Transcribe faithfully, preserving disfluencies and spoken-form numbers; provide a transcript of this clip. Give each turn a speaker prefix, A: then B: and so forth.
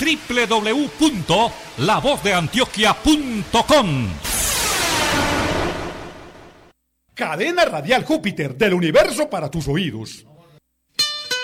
A: doble u doble u doble u punto la voz de antioquia punto com.
B: Cadena Radial Júpiter, del universo para tus oídos.